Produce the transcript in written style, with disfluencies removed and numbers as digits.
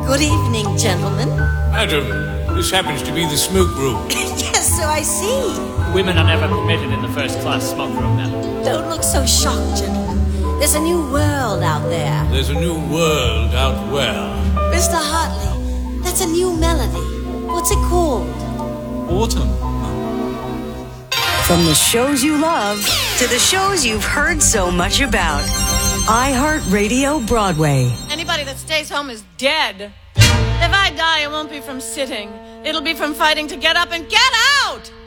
Good evening, gentlemen. Madam, this happens to be the smoke room. Yes, so I see. Women are never permitted in the first-class smoke room, madam. Don't look so shocked, gentlemen. There's a new world out there. There's a new world out where? Mr. Hartley, that's a new melody. What's it called? Autumn. From the shows you love to the shows you've heard so much about. iHeartRadio Broadway. Anybody that stays home is dead. If I die, it won't be from sitting. It'll be from fighting to get up and get out!